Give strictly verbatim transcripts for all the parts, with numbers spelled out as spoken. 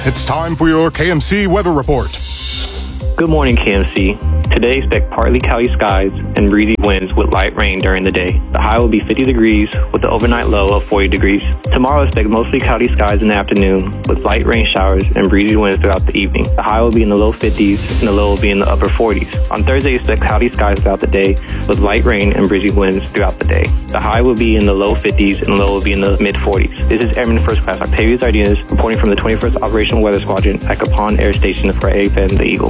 It's time for your K M C weather report. Good morning, K M C. Today, expect partly cloudy skies and breezy winds with light rain during the day. The high will be fifty degrees with the overnight low of forty degrees. Tomorrow, expect mostly cloudy skies in the afternoon with light rain showers and breezy winds throughout the evening. The high will be in the low fifties and the low will be in the upper forties. On Thursday, expect cloudy skies throughout the day with light rain and breezy winds throughout the day. The high will be in the low fifties and the low will be in the mid forties. This is Airman First Class Octavius Ardinas reporting from the twenty-first Operational Weather Squadron at Capon Air Station for A F N The Eagle.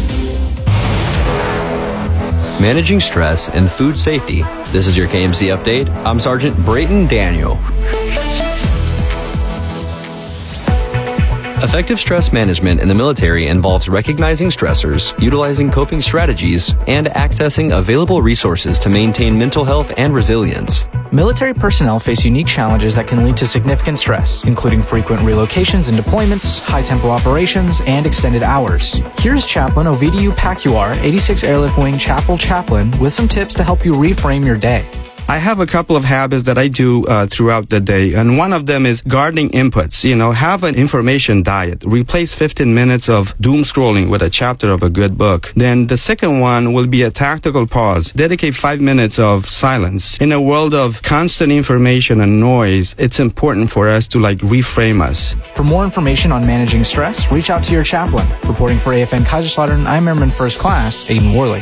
Managing stress and food safety. This is your K M C update. I'm Sergeant Brayton Daniel. Effective stress management in the military involves recognizing stressors, utilizing coping strategies, and accessing available resources to maintain mental health and resilience. Military personnel face unique challenges that can lead to significant stress, including frequent relocations and deployments, high-tempo operations, and extended hours. Here's Chaplain Ovidiu Pacuar, eighty-sixth Airlift Wing Chapel Chaplain, with some tips to help you reframe your day. I have a couple of habits that I do uh, throughout the day, and one of them is gardening inputs. You know, have an information diet. Replace fifteen minutes of doom scrolling with a chapter of a good book. Then the second one will be a tactical pause. Dedicate five minutes of silence. In a world of constant information and noise, it's important for us to like reframe us. For more information on managing stress, reach out to your chaplain. Reporting for A F N Kaiserslautern, I'm Airman First Class Aiden Worley.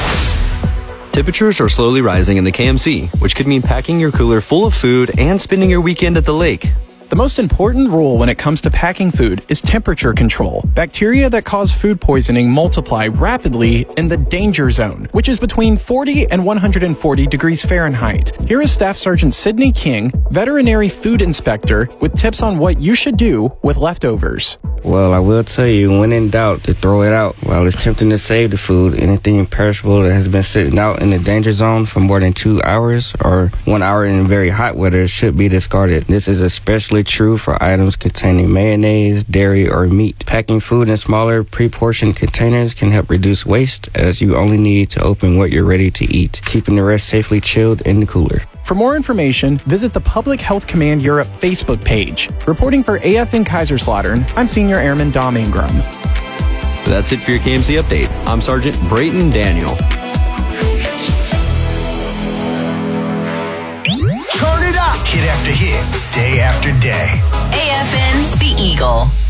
Temperatures are slowly rising in the K M C, which could mean packing your cooler full of food and spending your weekend at the lake. The most important rule when it comes to packing food is temperature control. Bacteria that cause food poisoning multiply rapidly in the danger zone, which is between forty and one hundred forty degrees Fahrenheit. Here is Staff Sergeant Sidney King, veterinary food inspector, with tips on what you should do with leftovers. Well, I will tell you, when in doubt, to throw it out. While it's tempting to save the food, anything perishable that has been sitting out in the danger zone for more than two hours or one hour in very hot weather should be discarded. This is especially true for items containing mayonnaise, dairy, or meat. Packing food in smaller, pre-portioned containers can help reduce waste, as you only need to open what you're ready to eat, keeping the rest safely chilled in the cooler. For more information, visit the Public Health Command Europe Facebook page. Reporting for A F N Kaiserslautern, I'm Senior Airman Dom Ingram. That's it for your K M C update. I'm Sergeant Brayton Daniel. Turn it up! Hit after hit, day after day. A F N The Eagle.